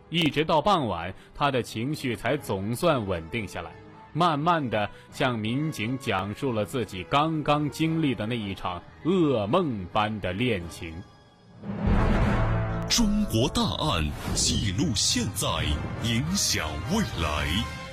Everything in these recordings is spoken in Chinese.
一直到傍晚，他的情绪才总算稳定下来，慢慢的向民警讲述了自己刚刚经历的那一场噩梦般的恋情。 中国大案记录现在，影响未来。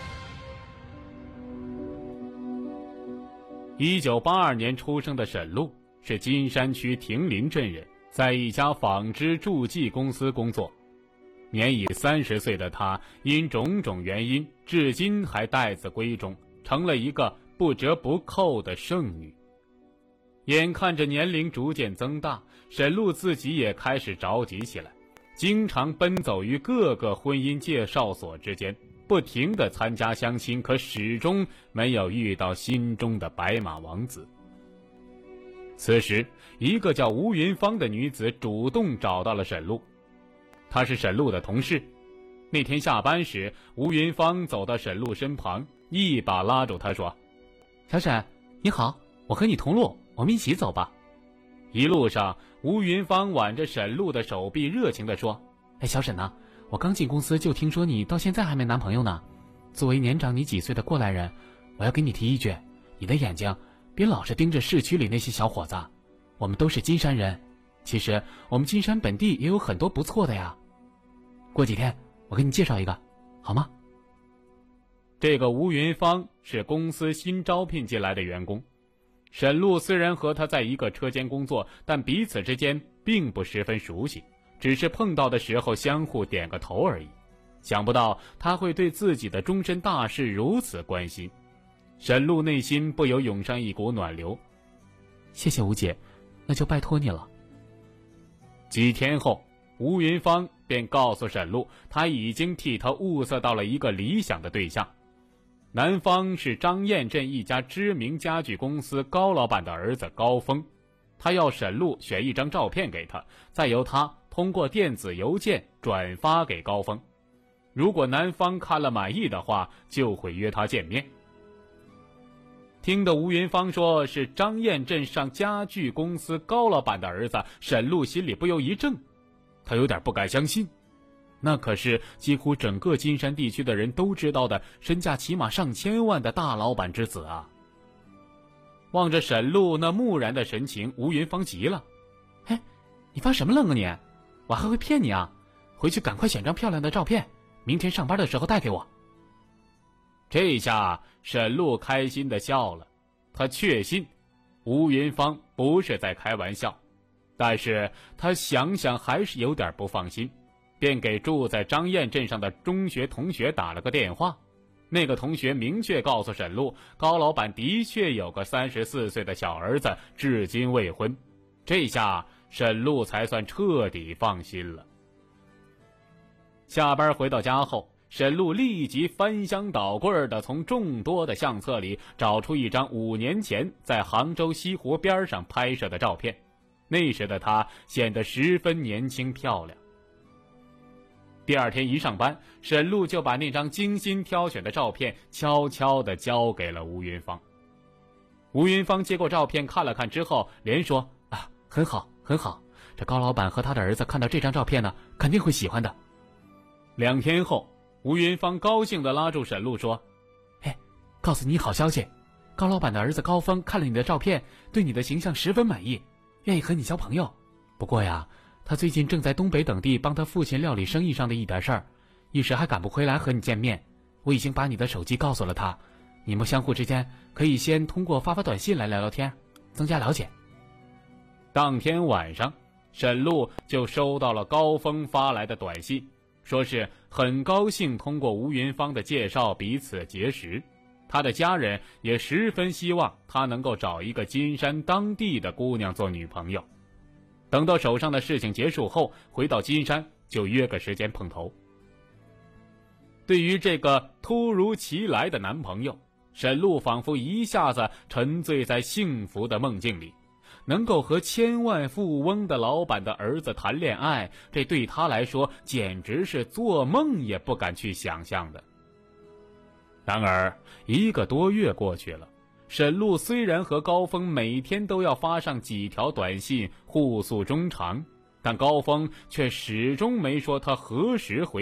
1982年出生的沈璐是金山区亭林镇人，在一家纺织助记公司工作。年已30岁的他，因种种原因，至今还待字闺中，成了一个不折不扣的剩女。眼看着年龄逐渐增大，沈璐自己也开始着急起来，经常奔走于各个婚姻介绍所之间，不停地参加相亲，可始终没有遇到心中的白马王子。此时，一个叫吴云芳的女子主动找到了沈璐，她是沈璐的同事。那天下班时，吴云芳走到沈璐身旁，一把拉住她说：“小沈，你好，我和你同路，我们一起走吧。”一路上，吴云芳挽着沈璐的手臂，热情地说：“哎，小沈呐，我刚进公司就听说你到现在还没男朋友呢。作为年长你几岁的过来人，我要跟你提一句，你的眼睛别老是盯着市区里那些小伙子，我们都是金山人，其实我们金山本地也有很多不错的呀。过几天我给你介绍一个，好吗？”这个吴云芳是公司新招聘进来的员工。沈璐虽然和他在一个车间工作，但彼此之间并不十分熟悉，只是碰到的时候相互点个头而已。想不到他会对自己的终身大事如此关心，沈璐内心不由涌上一股暖流。谢谢吴姐，那就拜托你了。几天后，吴云芳便告诉沈璐，他已经替她物色到了一个理想的对象。男方是张堰镇一家知名家具公司高老板的儿子高峰，他要沈璐选一张照片给他，再由他通过电子邮件转发给高峰。如果男方看了满意的话，就会约他见面。听得吴云芳说是张堰镇上家具公司高老板的儿子，沈璐心里不由一怔，他有点不敢相信。那可是几乎整个金山地区的人都知道的身价起码上千万的大老板之子啊！望着沈璐那木然的神情，吴云芳急了：“嘿，你发什么愣啊你？我还会骗你啊？回去赶快选张漂亮的照片，明天上班的时候带给我。”这下沈璐开心地笑了，他确信吴云芳不是在开玩笑，但是他想想还是有点不放心，便给住在张堰镇上的中学同学打了个电话。那个同学明确告诉沈璐，高老板的确有个34岁的小儿子，至今未婚。这下沈璐才算彻底放心了。下班回到家后，沈璐立即翻箱倒柜地从众多的相册里找出一张5年前在杭州西湖边上拍摄的照片，那时的她显得十分年轻漂亮。第二天一上班，沈璐就把那张精心挑选的照片悄悄地交给了吴云芳。吴云芳接过照片看了看之后，连说：“啊，很好，很好，这高老板和他的儿子看到这张照片呢，肯定会喜欢的。”2天后，吴云芳高兴地拉住沈璐说：“哎，告诉你好消息，高老板的儿子高峰看了你的照片，对你的形象十分满意，愿意和你交朋友。不过呀，他最近正在东北等地帮他父亲料理生意上的一点事儿，一时还赶不回来和你见面。我已经把你的手机告诉了他，你们相互之间可以先通过发短信来聊聊天，增加了解。”当天晚上，沈璐就收到了高峰发来的短信，说是很高兴通过吴云芳的介绍彼此结识，他的家人也十分希望他能够找一个金山当地的姑娘做女朋友。等到手上的事情结束后，回到金山就约个时间碰头。对于这个突如其来的男朋友，沈璐仿佛一下子沉醉在幸福的梦境里，能够和千万富翁的老板的儿子谈恋爱，这对他来说简直是做梦也不敢去想象的。然而1个多月过去了，沈璐虽然和高峰每天都要发上几条短信互诉衷肠，但高峰却始终没说他何时回